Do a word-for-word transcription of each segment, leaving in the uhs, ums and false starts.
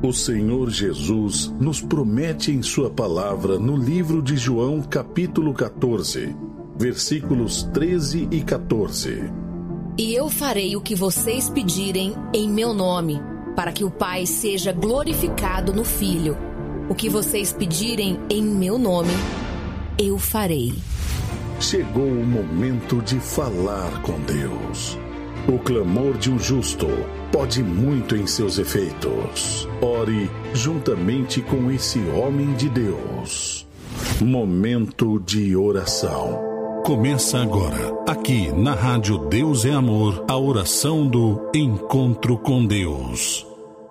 O Senhor Jesus nos promete em sua palavra no livro de João, capítulo catorze, versículos treze e catorze. E eu farei o que vocês pedirem em meu nome, para que o Pai seja glorificado no Filho. O que vocês pedirem em meu nome, eu farei. Chegou o momento de falar com Deus. O clamor de um justo pode muito em seus efeitos. Ore juntamente com esse homem de Deus. Momento de oração. Começa agora, aqui na Rádio Deus é Amor, a oração do Encontro com Deus.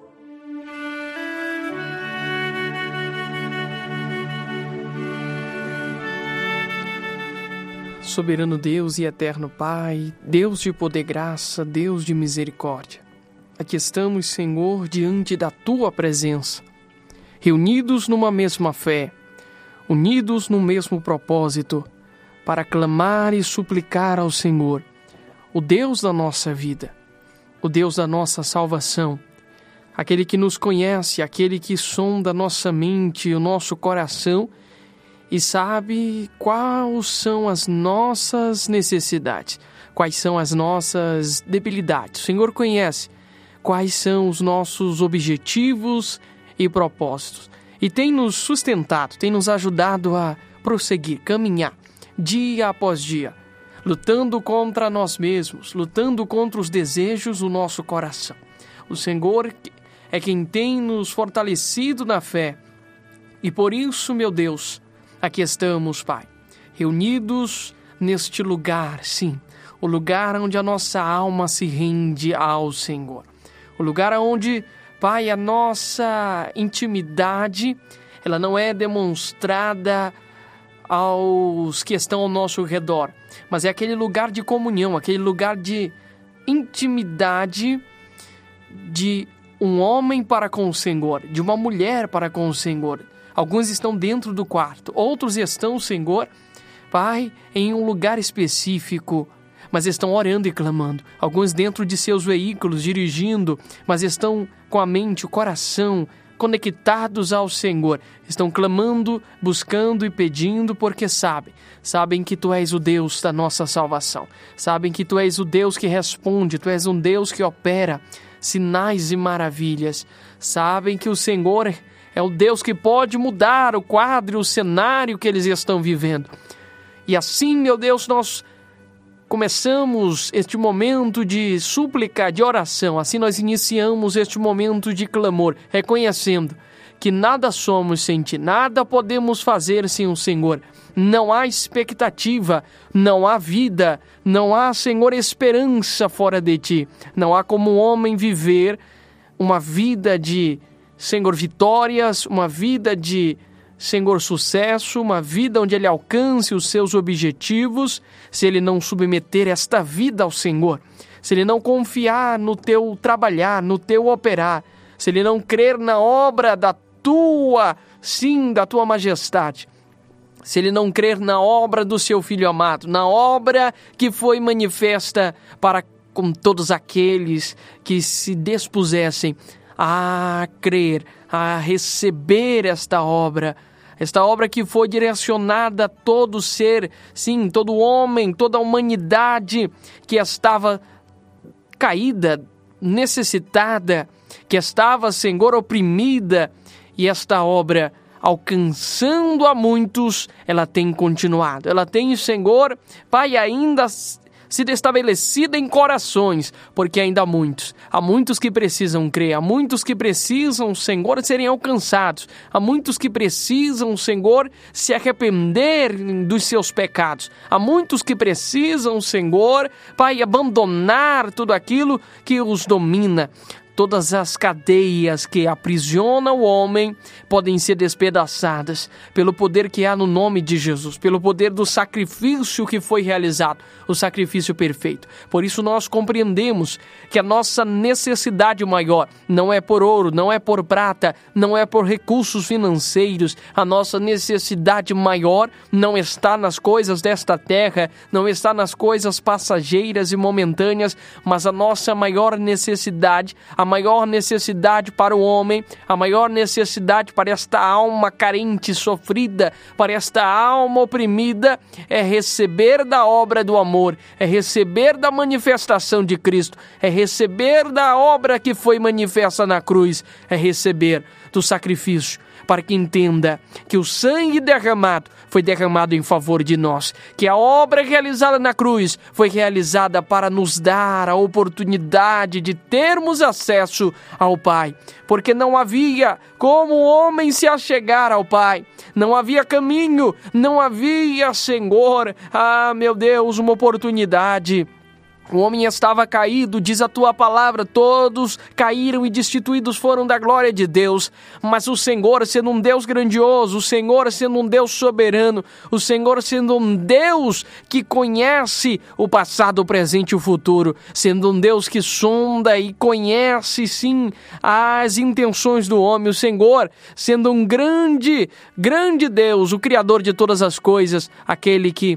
Soberano Deus e eterno Pai, Deus de poder e graça, Deus de misericórdia. Aqui estamos, Senhor, diante da Tua presença, reunidos numa mesma fé, unidos no mesmo propósito, para clamar e suplicar ao Senhor, o Deus da nossa vida, o Deus da nossa salvação, aquele que nos conhece, aquele que sonda nossa mente e o nosso coração e sabe quais são as nossas necessidades, quais são as nossas debilidades. O Senhor conhece quais são os nossos objetivos e propósitos e tem nos sustentado, tem nos ajudado a prosseguir, caminhar dia após dia, lutando contra nós mesmos, lutando contra os desejos do nosso coração. O Senhor é quem tem nos fortalecido na fé e por isso, meu Deus, aqui estamos, Pai, reunidos neste lugar, sim, o lugar onde a nossa alma se rende ao Senhor. O lugar onde, Pai, a nossa intimidade, ela não é demonstrada aos que estão ao nosso redor, mas é aquele lugar de comunhão, aquele lugar de intimidade de um homem para com o Senhor, de uma mulher para com o Senhor. Alguns estão dentro do quarto, outros estão, Senhor, Pai, em um lugar específico, mas estão orando e clamando. Alguns dentro de seus veículos, dirigindo, mas estão com a mente, o coração conectados ao Senhor. Estão clamando, buscando e pedindo, porque sabem, sabem que Tu és o Deus da nossa salvação. Sabem que Tu és o Deus que responde, Tu és um Deus que opera sinais e maravilhas. Sabem que o Senhor é o Deus que pode mudar o quadro, o cenário que eles estão vivendo. E assim, meu Deus, nós começamos este momento de súplica, de oração. Assim nós iniciamos este momento de clamor, reconhecendo que nada somos sem Ti, nada podemos fazer sem o Senhor. Não há expectativa, não há vida, não há, Senhor, esperança fora de Ti. Não há como um homem viver uma vida de, Senhor, vitórias, uma vida de, Senhor, sucesso, uma vida onde ele alcance os seus objetivos, se ele não submeter esta vida ao Senhor, se ele não confiar no Teu trabalhar, no Teu operar, se ele não crer na obra da Tua, sim, da Tua majestade, se ele não crer na obra do Seu Filho amado, na obra que foi manifesta para com todos aqueles que se dispusessem a crer, a receber esta obra, esta obra que foi direcionada a todo ser, sim, todo homem, toda a humanidade que estava caída, necessitada, que estava, Senhor, oprimida, e esta obra, alcançando a muitos, ela tem continuado. Ela tem, Senhor, Pai, ainda sido estabelecida em corações, porque ainda há muitos, há muitos que precisam crer, há muitos que precisam, Senhor, serem alcançados, há muitos que precisam, Senhor, se arrepender dos seus pecados, há muitos que precisam, Senhor, Pai, abandonar tudo aquilo que os domina. Todas as cadeias que aprisionam o homem podem ser despedaçadas pelo poder que há no nome de Jesus, pelo poder do sacrifício que foi realizado, o sacrifício perfeito. Por isso nós compreendemos que a nossa necessidade maior não é por ouro, não é por prata, não é por recursos financeiros. A nossa necessidade maior não está nas coisas desta terra, não está nas coisas passageiras e momentâneas, mas a nossa maior necessidade, a maior necessidade para o homem, a maior necessidade para esta alma carente, sofrida, para esta alma oprimida, é receber da obra do amor, é receber da manifestação de Cristo, é receber da obra que foi manifesta na cruz, é receber do sacrifício, para que entenda que o sangue derramado foi derramado em favor de nós, que a obra realizada na cruz foi realizada para nos dar a oportunidade de termos acesso ao Pai, porque não havia como o homem se achegar ao Pai, não havia caminho, não havia, Senhor, ah, meu Deus, uma oportunidade. O homem estava caído, diz a tua palavra, todos caíram e destituídos foram da glória de Deus. Mas o Senhor, sendo um Deus grandioso, o Senhor sendo um Deus soberano, o Senhor sendo um Deus que conhece o passado, o presente e o futuro, sendo um Deus que sonda e conhece, sim, as intenções do homem, o Senhor sendo um grande, grande Deus, o Criador de todas as coisas, aquele que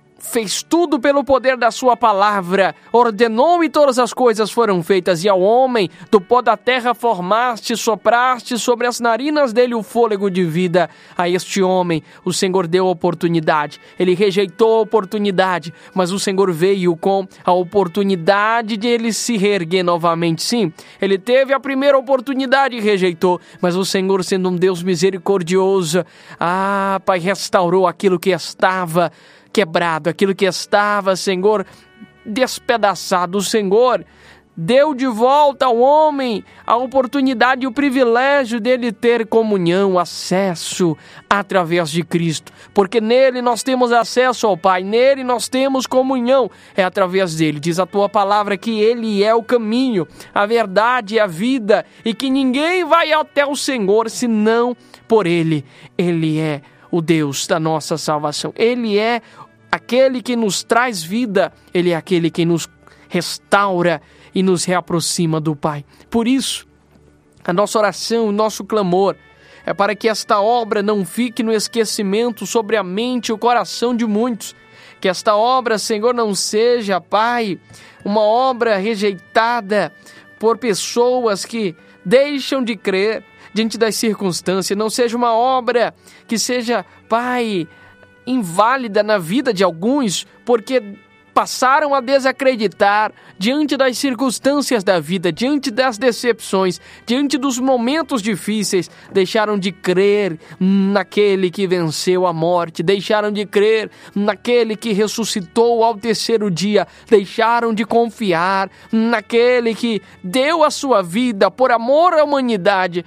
fez tudo pelo poder da sua palavra, ordenou e todas as coisas foram feitas, e ao homem do pó da terra formaste, sopraste sobre as narinas dele o fôlego de vida. A este homem o Senhor deu a oportunidade, ele rejeitou a oportunidade, mas o Senhor veio com a oportunidade de ele se reerguer novamente. Sim, ele teve a primeira oportunidade e rejeitou, mas o Senhor, sendo um Deus misericordioso, ah, Pai, restaurou aquilo que estava quebrado, aquilo que estava, Senhor, despedaçado. O Senhor deu de volta ao homem a oportunidade e o privilégio dele ter comunhão, acesso através de Cristo, porque nele nós temos acesso ao Pai, nele nós temos comunhão, é através dele. Diz a tua palavra que ele é o caminho, a verdade e a vida, e que ninguém vai até o Senhor senão por ele. Ele é o Deus da nossa salvação, ele é aquele que nos traz vida, ele é aquele que nos restaura e nos reaproxima do Pai. Por isso, a nossa oração, o nosso clamor é para que esta obra não fique no esquecimento sobre a mente e o coração de muitos, que esta obra, Senhor, não seja, Pai, uma obra rejeitada por pessoas que deixam de crer diante das circunstâncias, não seja uma obra que seja, Pai, inválida na vida de alguns, porque passaram a desacreditar diante das circunstâncias da vida, diante das decepções, diante dos momentos difíceis, deixaram de crer naquele que venceu a morte, deixaram de crer naquele que ressuscitou ao terceiro dia, deixaram de confiar naquele que deu a sua vida por amor à humanidade,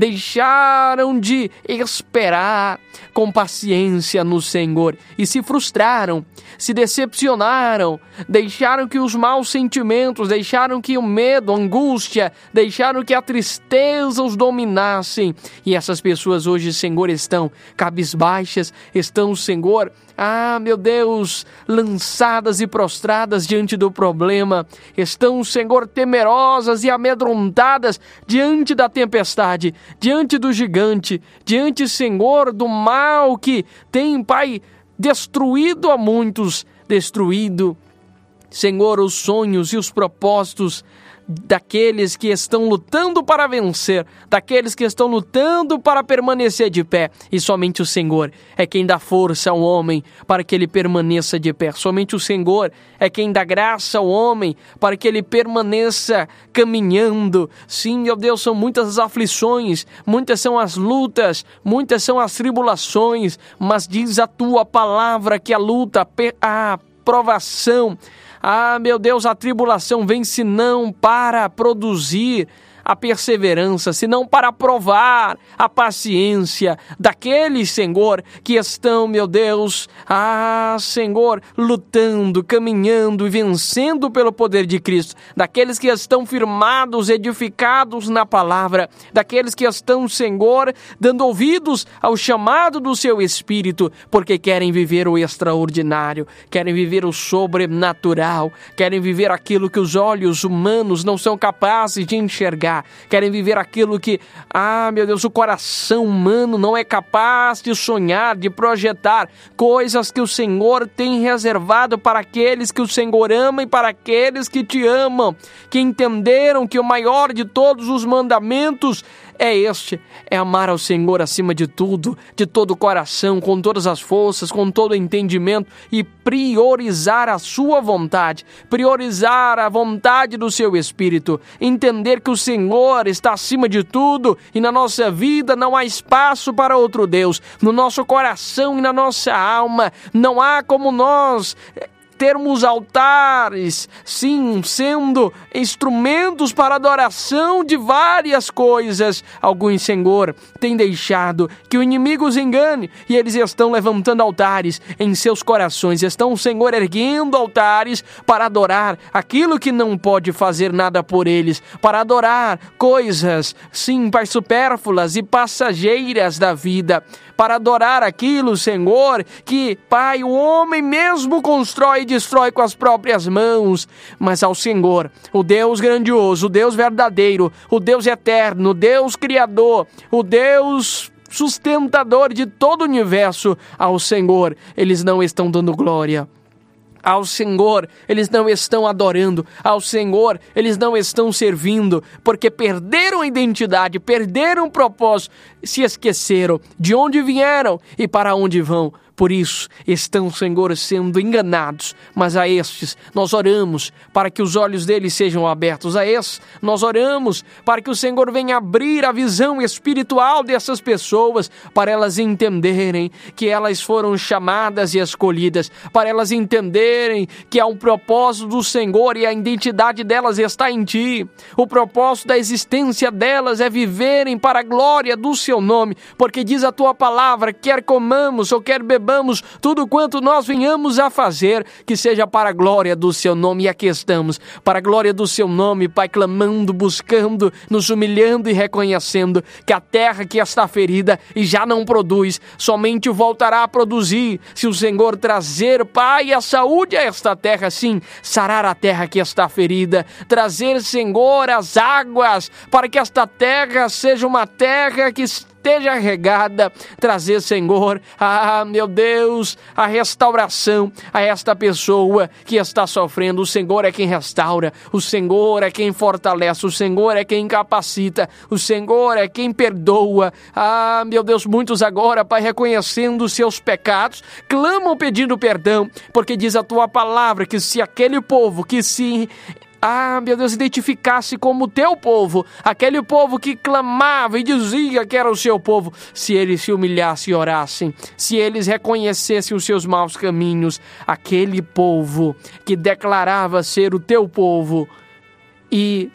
deixaram de esperar com paciência no Senhor e se frustraram, se decepcionaram, deixaram que os maus sentimentos, deixaram que o medo, a angústia, deixaram que a tristeza os dominassem. E essas pessoas hoje, Senhor, estão cabisbaixas, estão, Senhor, ah, meu Deus, lançadas e prostradas diante do problema, estão, Senhor, temerosas e amedrontadas diante da tempestade, diante do gigante, diante, Senhor, do mal que tem, Pai, destruído a muitos, destruído, Senhor, os sonhos e os propósitos daqueles que estão lutando para vencer, daqueles que estão lutando para permanecer de pé. E somente o Senhor é quem dá força ao homem para que ele permaneça de pé. Somente o Senhor é quem dá graça ao homem para que ele permaneça caminhando. Sim, meu Deus, são muitas as aflições, muitas são as lutas, muitas são as tribulações, mas diz a tua palavra que a luta, a provação, ah, meu Deus, a tribulação vem senão para produzir a perseverança, senão para provar a paciência daqueles, Senhor, que estão, meu Deus, ah, Senhor, lutando, caminhando e vencendo pelo poder de Cristo, daqueles que estão firmados, edificados na palavra, daqueles que estão, Senhor, dando ouvidos ao chamado do seu Espírito, porque querem viver o extraordinário, querem viver o sobrenatural, querem viver aquilo que os olhos humanos não são capazes de enxergar. sonhar, querem viver aquilo que, ah, meu Deus, o coração humano não é capaz de sonhar, de projetar coisas que o Senhor tem reservado para aqueles que o Senhor ama e para aqueles que te amam, que entenderam que o maior de todos os mandamentos é este, é amar ao Senhor acima de tudo, de todo o coração, com todas as forças, com todo o entendimento e priorizar a sua vontade, priorizar a vontade do seu Espírito, entender que o Senhor está acima de tudo e na nossa vida não há espaço para outro Deus, no nosso coração e na nossa alma não há como nós termos altares, sim, sendo instrumentos para adoração de várias coisas. Alguns, Senhor, têm deixado que o inimigo os engane e eles estão levantando altares em seus corações, estão, Senhor, erguendo altares para adorar aquilo que não pode fazer nada por eles, para adorar coisas, sim, Pai, supérfluas e passageiras da vida, para adorar aquilo, Senhor, que, Pai, o homem mesmo constrói e destrói com as próprias mãos, mas ao Senhor, o Deus grandioso, o Deus verdadeiro, o Deus eterno, o Deus criador, o Deus sustentador de todo o universo, ao Senhor, eles não estão dando glória. Ao Senhor, eles não estão adorando. Ao Senhor, eles não estão servindo, porque perderam a identidade, perderam o propósito, se esqueceram de onde vieram e para onde vão. Por isso, estão, Senhor, sendo enganados. Mas a estes, nós oramos para que os olhos deles sejam abertos. A estes, nós oramos para que o Senhor venha abrir a visão espiritual dessas pessoas, para elas entenderem que elas foram chamadas e escolhidas, para elas entenderem que há um propósito do Senhor e a identidade delas está em Ti. O propósito da existência delas é viverem para a glória do Seu nome, porque diz a Tua palavra, quer comamos ou quer bebamos, tudo quanto nós venhamos a fazer, que seja para a glória do Seu nome. E aqui estamos, para a glória do Seu nome, Pai, clamando, buscando, nos humilhando e reconhecendo que a terra que está ferida e já não produz, somente voltará a produzir se o Senhor trazer, Pai, a saúde a esta terra, sim, sarar a terra que está ferida, trazer, Senhor, as águas, para que esta terra seja uma terra que esteja regada, trazer, Senhor, ah, meu Deus, a restauração a esta pessoa que está sofrendo. O Senhor é quem restaura, o Senhor é quem fortalece, o Senhor é quem capacita, o Senhor é quem perdoa. Ah, meu Deus, muitos agora, Pai, reconhecendo os seus pecados, clamam pedindo perdão, porque diz a Tua palavra que se aquele povo que se Ah, meu Deus, identificasse como o Teu povo, aquele povo que clamava e dizia que era o Seu povo, se eles se humilhassem e orassem, se eles reconhecessem os seus maus caminhos, aquele povo que declarava ser o Teu povo e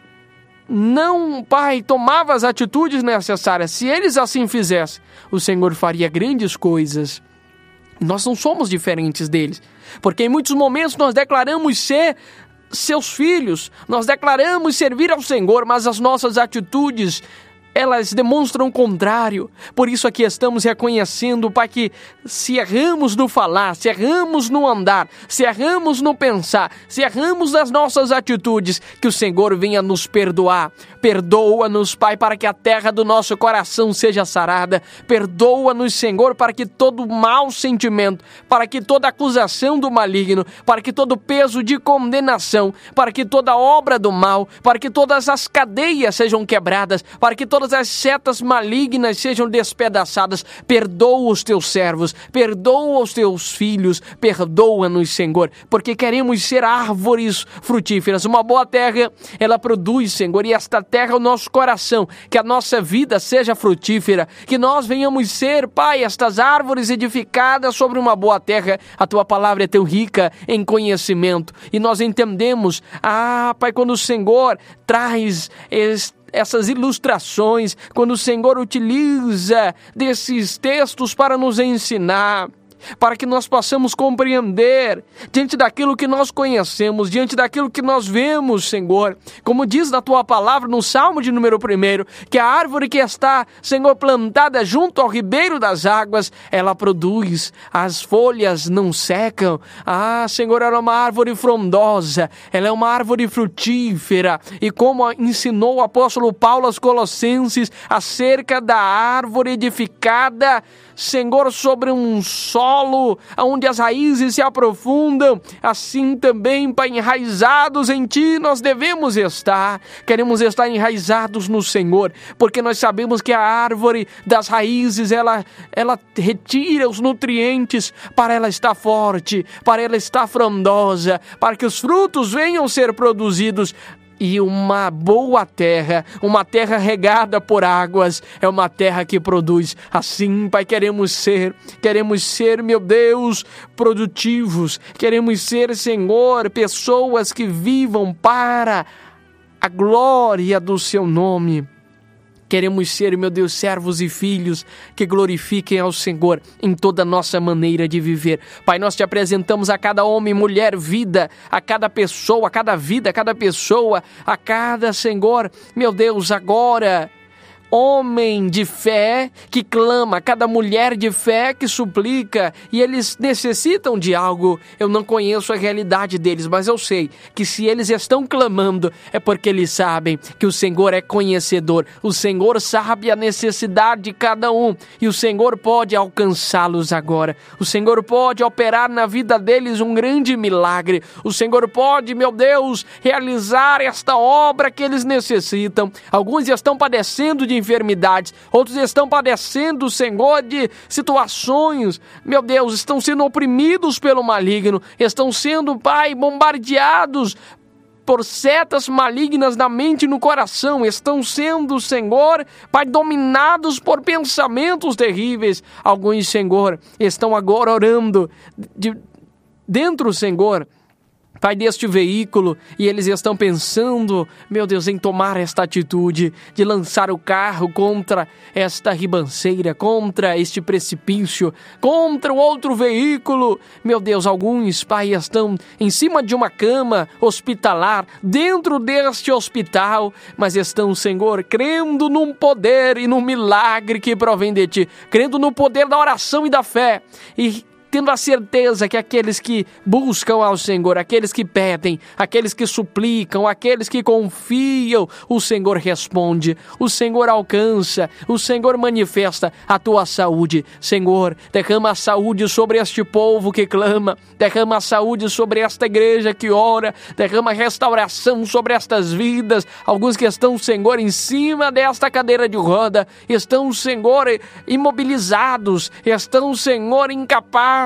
não, Pai, tomava as atitudes necessárias, se eles assim fizessem, o Senhor faria grandes coisas. Nós não somos diferentes deles, porque em muitos momentos nós declaramos ser Seus filhos, nós declaramos servir ao Senhor, mas as nossas atitudes, elas demonstram o contrário. Por isso aqui estamos reconhecendo, Pai, que se erramos no falar, se erramos no andar, se erramos no pensar, se erramos nas nossas atitudes, que o Senhor venha nos perdoar. Perdoa-nos, Pai, para que a terra do nosso coração seja sarada. Perdoa-nos, Senhor, para que todo mau sentimento, para que toda acusação do maligno, para que todo peso de condenação, para que toda obra do mal, para que todas as cadeias sejam quebradas, para que todas as setas malignas sejam despedaçadas. Perdoa os Teus servos, perdoa os Teus filhos, perdoa-nos, Senhor, porque queremos ser árvores frutíferas. Uma boa terra, ela produz, Senhor, e esta terra é o nosso coração, que a nossa vida seja frutífera, que nós venhamos ser, Pai, estas árvores edificadas sobre uma boa terra. A Tua palavra é tão rica em conhecimento, e nós entendemos, ah, Pai, quando o Senhor traz este essas ilustrações, quando o Senhor utiliza desses textos para nos ensinar, para que nós possamos compreender, diante daquilo que nós conhecemos, diante daquilo que nós vemos, Senhor, como diz na Tua palavra no Salmo de número primeiro, que a árvore que está, Senhor, plantada junto ao ribeiro das águas, ela produz, as folhas não secam. Ah, Senhor, ela é uma árvore frondosa, ela é uma árvore frutífera, e como ensinou o apóstolo Paulo aos Colossenses, acerca da árvore edificada, Senhor, sobre um solo onde as raízes se aprofundam, assim também, Pai, enraizados em Ti nós devemos estar. Queremos estar enraizados no Senhor, porque nós sabemos que a árvore das raízes, ela, ela retira os nutrientes para ela estar forte, para ela estar frondosa, para que os frutos venham ser produzidos. E uma boa terra, uma terra regada por águas, é uma terra que produz. Assim, Pai, queremos ser, queremos ser, meu Deus, produtivos. Queremos ser, Senhor, pessoas que vivam para a glória do Seu nome. Queremos ser, meu Deus, servos e filhos que glorifiquem ao Senhor em toda a nossa maneira de viver. Pai, nós Te apresentamos a cada homem, mulher, vida, a cada pessoa, a cada vida, a cada pessoa, a cada, Senhor, meu Deus, agora, homem de fé que clama, cada mulher de fé que suplica, e eles necessitam de algo. Eu não conheço a realidade deles, mas eu sei que se eles estão clamando, é porque eles sabem que o Senhor é conhecedor, o Senhor sabe a necessidade de cada um, e o Senhor pode alcançá-los agora. O Senhor pode operar na vida deles um grande milagre. O Senhor pode, meu Deus, realizar esta obra que eles necessitam. Alguns estão padecendo de enfermidades, outros estão padecendo, Senhor, de situações, meu Deus, estão sendo oprimidos pelo maligno, estão sendo, Pai, bombardeados por setas malignas na mente e no coração, estão sendo, Senhor, Pai, dominados por pensamentos terríveis. Alguns, Senhor, estão agora orando de dentro, Senhor, Pai, deste veículo, e eles estão pensando, meu Deus, em tomar esta atitude de lançar o carro contra esta ribanceira, contra este precipício, contra o outro veículo. Meu Deus, alguns, Pai, estão em cima de uma cama hospitalar, dentro deste hospital, mas estão, Senhor, crendo num poder e num milagre que provém de Ti, crendo no poder da oração e da fé, e tendo a certeza que aqueles que buscam ao Senhor, aqueles que pedem, aqueles que suplicam, aqueles que confiam, o Senhor responde, o Senhor alcança, o Senhor manifesta a Tua saúde. Senhor, derrama a saúde sobre este povo que clama, derrama a saúde sobre esta igreja que ora, derrama restauração sobre estas vidas. Alguns que estão, Senhor, em cima desta cadeira de roda, estão, Senhor, imobilizados, estão, Senhor, incapazes,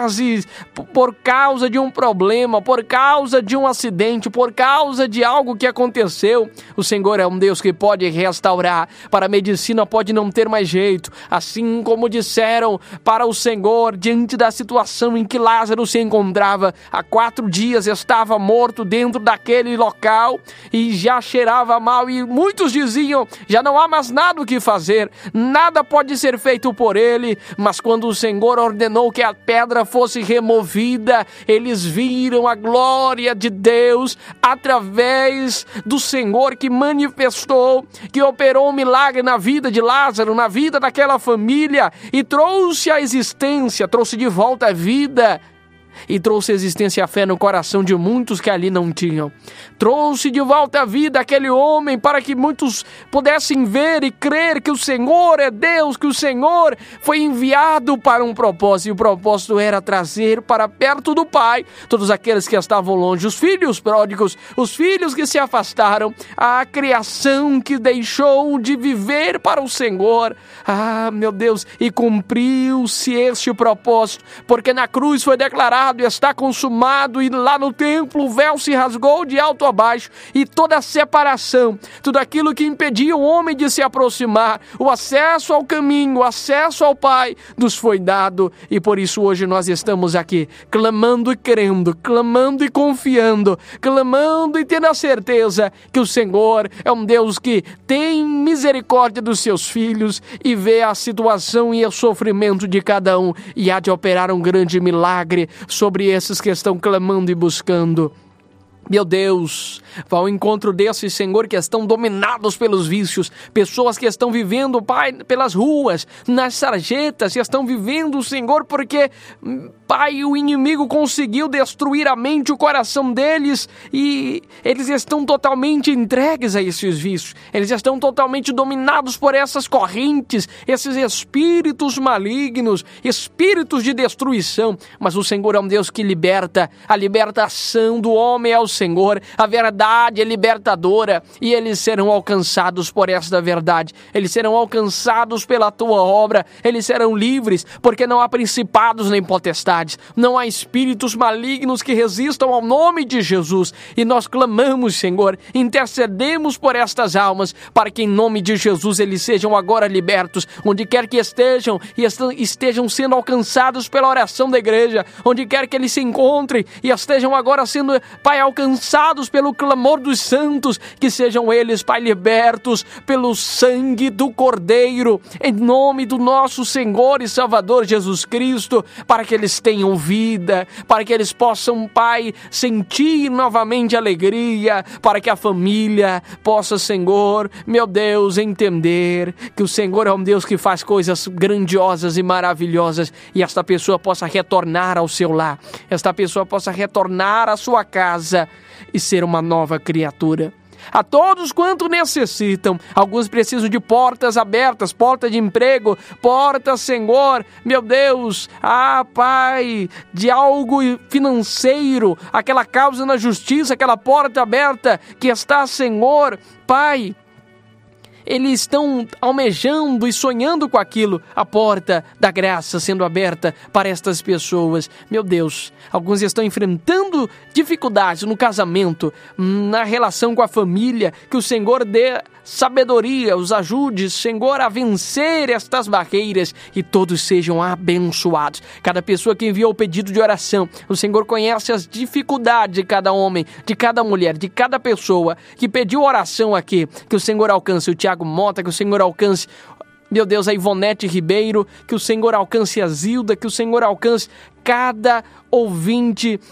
por causa de um problema, por causa de um acidente, por causa de algo que aconteceu. O Senhor é um Deus que pode restaurar. Para a medicina pode não ter mais jeito, assim como disseram para o Senhor diante da situação em que Lázaro se encontrava. Há quatro dias estava morto dentro daquele local e já cheirava mal, e muitos diziam, já não há mais nada o que fazer, nada pode ser feito por ele. Mas quando o Senhor ordenou que a pedra fosse removida, eles viram a glória de Deus através do Senhor que manifestou, que operou um milagre na vida de Lázaro, na vida daquela família, e trouxe a existência, trouxe de volta a vida, e trouxe existência e a fé no coração de muitos que ali não tinham. Trouxe de volta a vida aquele homem para que muitos pudessem ver e crer que o Senhor é Deus, que o Senhor foi enviado para um propósito, e o propósito era trazer para perto do Pai todos aqueles que estavam longe, os filhos pródigos, os filhos que se afastaram, a criação que deixou de viver para o Senhor. Ah, meu Deus, e cumpriu-se este propósito, porque na cruz foi declarado acabado, está consumado, e lá no templo o véu se rasgou de alto a baixo, e toda a separação, tudo aquilo que impedia o homem de se aproximar, o acesso ao caminho, o acesso ao Pai, nos foi dado, e por isso hoje nós estamos aqui, clamando e crendo, clamando e confiando, clamando e tendo a certeza que o Senhor é um Deus que tem misericórdia dos seus filhos e vê a situação e o sofrimento de cada um, e há de operar um grande milagre sobre esses que estão clamando e buscando. Meu Deus, vá ao encontro desses, Senhor, que estão dominados pelos vícios, pessoas que estão vivendo, Pai, pelas ruas, nas sarjetas, que estão vivendo, Senhor, porque, Pai, o inimigo conseguiu destruir a mente e o coração deles, e eles estão totalmente entregues a esses vícios, eles estão totalmente dominados por essas correntes, esses espíritos malignos, espíritos de destruição, mas o Senhor é um Deus que liberta, a libertação do homem é o Senhor, a verdade é libertadora, e eles serão alcançados por esta verdade, eles serão alcançados pela tua obra, eles serão livres, porque não há principados nem potestades, não há espíritos malignos que resistam ao nome de Jesus, e nós clamamos, Senhor, intercedemos por estas almas, para que em nome de Jesus eles sejam agora libertos, onde quer que estejam, e estejam sendo alcançados pela oração da igreja, onde quer que eles se encontrem, e estejam agora sendo, Pai, alcançados alcançados pelo clamor dos santos, que sejam eles, Pai, libertos pelo sangue do Cordeiro, em nome do nosso Senhor e Salvador Jesus Cristo, para que eles tenham vida, para que eles possam, Pai, sentir novamente alegria, para que a família possa, Senhor, meu Deus, entender que o Senhor é um Deus que faz coisas grandiosas e maravilhosas, e esta pessoa possa retornar ao seu lar, esta pessoa possa retornar à sua casa e ser uma nova criatura. A todos quanto necessitam, alguns precisam de portas abertas, portas de emprego, portas, Senhor, meu Deus, ah, Pai, de algo financeiro, aquela causa na justiça, aquela porta aberta que está, Senhor, Pai, eles estão almejando e sonhando com aquilo, a porta da graça sendo aberta para estas pessoas. Meu Deus, alguns estão enfrentando dificuldades no casamento, na relação com a família, que o Senhor dê sabedoria, os ajude, Senhor, a vencer estas barreiras e todos sejam abençoados. Cada pessoa que enviou o pedido de oração, o Senhor conhece as dificuldades de cada homem, de cada mulher, de cada pessoa que pediu oração aqui, que o Senhor alcance o Tiago Mota, que o Senhor alcance, meu Deus, a Ivonete Ribeiro, que o Senhor alcance a Zilda, que o Senhor alcance cada ouvinte